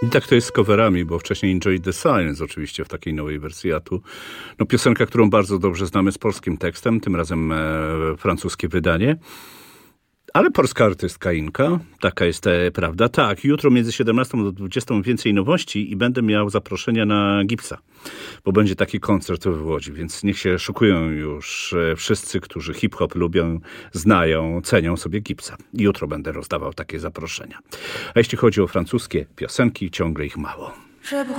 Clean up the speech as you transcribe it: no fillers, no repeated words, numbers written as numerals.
I tak to jest z coverami, bo wcześniej Enjoy the Silence oczywiście w takiej nowej wersji, a tu piosenka, którą bardzo dobrze znamy z polskim tekstem, tym razem francuskie wydanie. Ale polska artystka Inka, taka jest prawda. Tak, jutro między 17 do 20 więcej nowości i będę miał zaproszenia na Gipsa, bo będzie taki koncert w Łodzi, więc niech się szykują już wszyscy, którzy hip-hop lubią, znają, cenią sobie Gipsa. Jutro będę rozdawał takie zaproszenia. A jeśli chodzi o francuskie piosenki, ciągle ich mało.